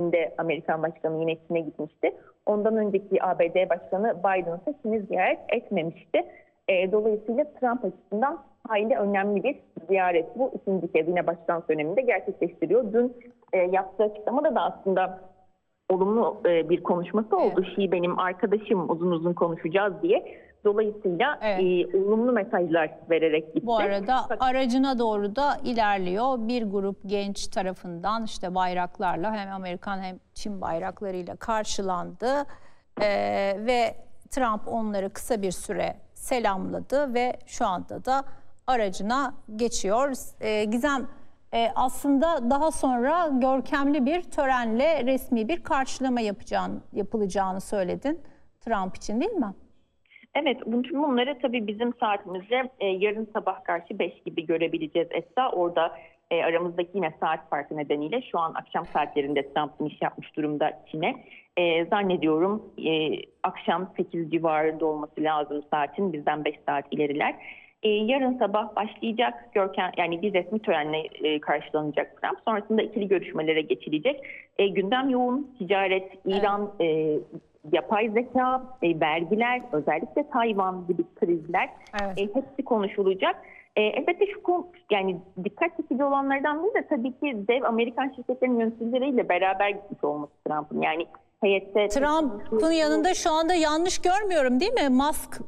Ekim'de Amerikan Başkanı yine Çin'e gitmişti. Ondan önceki ABD Başkanı Biden ise Çin'i ziyaret etmemişti. Dolayısıyla Trump açısından hayli önemli bir ziyaret bu. İkinci kez yine başkan döneminde gerçekleştiriyor. Dün yaptığı açıklamada da aslında olumlu bir konuşması oldu. Xi benim arkadaşım, uzun uzun konuşacağız diye. Dolayısıyla olumlu mesajlar vererek gitti. Bu arada aracına doğru da ilerliyor. Bir grup genç tarafından işte bayraklarla hem Amerikan hem Çin bayraklarıyla karşılandı. Ve Trump onları kısa bir süre selamladı ve şu anda da aracına geçiyor. Gizem, aslında daha sonra görkemli bir törenle resmi bir karşılama yapılacağını söyledin Trump için, değil mi? Evet, bunları tabii bizim saatimizde yarın sabah karşı 5 gibi görebileceğiz Esra. Orada aramızdaki yine saat farkı nedeniyle şu an akşam saatlerinde Trump iniş yapmış durumda Çin'e. Zannediyorum akşam 8 civarında olması lazım saatin, bizden 5 saat ileriler. Yarın sabah başlayacak yani bir resmi törenle karşılanacak Trump. Sonrasında ikili görüşmelere geçilecek. Gündem yoğun, ticaret, İran, yapay zeka, vergiler, özellikle Tayvan gibi krizler hepsi konuşulacak. Elbette yani dikkat çekici olanlardan biri de tabii ki dev Amerikan şirketlerinin yöneticileriyle beraber gitmiş olması Trump'ın. Yani heyette Trump'ın yanında şu anda yanlış görmüyorum değil mi? Musk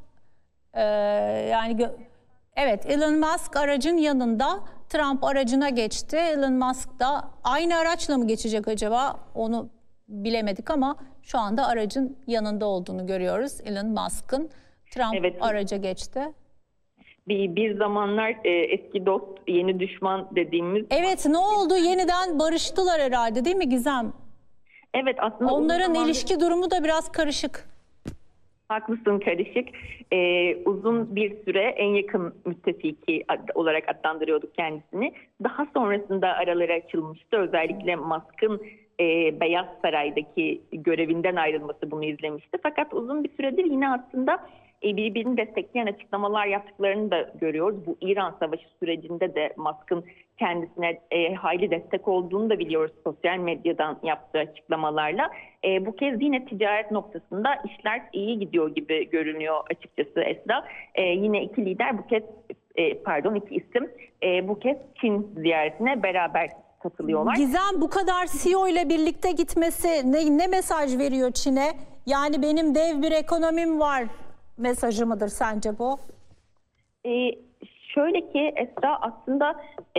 evet, Elon Musk aracın yanında, Trump aracına geçti. Elon Musk da aynı araçla mı geçecek acaba? Onu bilemedik ama şu anda aracın yanında olduğunu görüyoruz. Elon Musk'ın. Trump araca geçti. Bir zamanlar eski dost, yeni düşman dediğimiz. Evet, ne oldu? Yeniden barıştılar herhalde, değil mi Gizem? Evet, aslında onların ilişki durumu da biraz karışık. Haklısın, karışık. Uzun bir süre en yakın müttefiki olarak adlandırıyorduk kendisini. Daha sonrasında araları açılmıştı. Özellikle Musk'ın Beyaz Saray'daki görevinden ayrılması bunu izlemişti. Fakat uzun bir süredir yine aslında birbirini destekleyen açıklamalar yaptıklarını da görüyoruz. Bu İran Savaşı sürecinde de Musk'ın kendisine hayli destek olduğunu da biliyoruz sosyal medyadan yaptığı açıklamalarla. Bu kez yine ticaret noktasında işler iyi gidiyor gibi görünüyor açıkçası Esra. Yine iki lider iki isim bu kez Çin ziyaretine beraber katılıyorlar. Gizem, bu kadar CEO ile birlikte gitmesi ne mesaj veriyor Çin'e? Yani benim dev bir ekonomim var mesajı mıdır sence bu? Şöyle ki Esra, aslında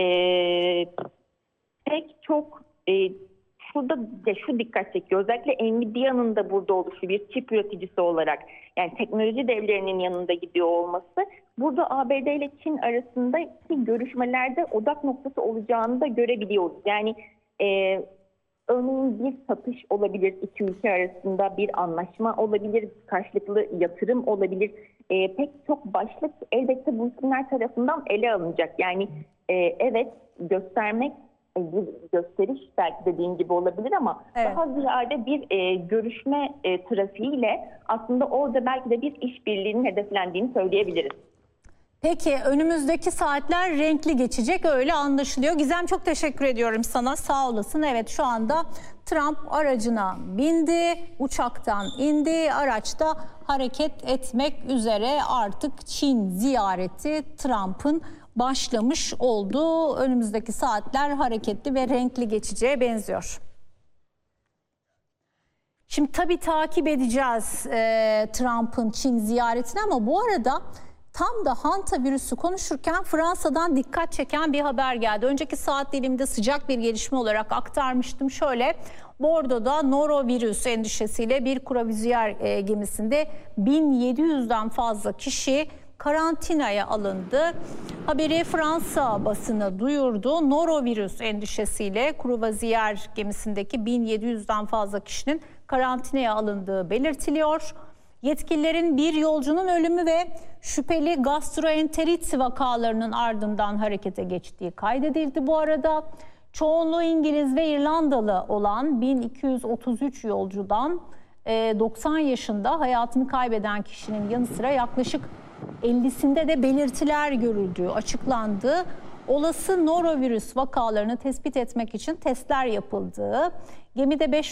pek çok şurada şu dikkat çekiyor. Özellikle Nvidia'nın da burada oluşu, bir çip üreticisi olarak, yani teknoloji devlerinin yanında gidiyor olması, burada ABD ile Çin arasındaki görüşmelerde odak noktası olacağını da görebiliyoruz. Yani örneğin bir satış olabilir, iki ülke arasında bir anlaşma olabilir, karşılıklı yatırım olabilir. Pek çok başlık elbette bu isimler tarafından ele alınacak. Yani evet, göstermek, bir gösteriş belki dediğim gibi olabilir ama daha ziyade bir görüşme trafiğiyle aslında orada belki de bir işbirliğinin hedeflendiğini söyleyebiliriz. Peki, önümüzdeki saatler renkli geçecek, öyle anlaşılıyor. Gizem, çok teşekkür ediyorum sana, sağ olasın. Evet, şu anda Trump aracına bindi, uçaktan indi, araçta hareket etmek üzere. Artık Çin ziyareti Trump'ın başlamış oldu. Önümüzdeki saatler hareketli ve renkli geçeceğe benziyor. Şimdi tabii takip edeceğiz Trump'ın Çin ziyaretini ama bu arada tam da Hanta virüsü konuşurken Fransa'dan dikkat çeken bir haber geldi. Önceki saat diliminde sıcak bir gelişme olarak aktarmıştım. Şöyle, Bordo'da norovirüs endişesiyle bir kruvaziyer gemisinde 1700'den fazla kişi karantinaya alındı. Haberi Fransa basını duyurdu. Norovirüs endişesiyle kruvaziyer gemisindeki 1700'den fazla kişinin karantinaya alındığı belirtiliyor. Yetkililerin bir yolcunun ölümü ve şüpheli gastroenterit vakalarının ardından harekete geçtiği kaydedildi bu arada. Çoğunluğu İngiliz ve İrlandalı olan 1233 yolcudan 90 yaşında hayatını kaybeden kişinin yanı sıra yaklaşık 50'sinde de belirtiler görüldüğü açıklandı. Olası norovirüs vakalarını tespit etmek için testler yapıldığı, gemide 5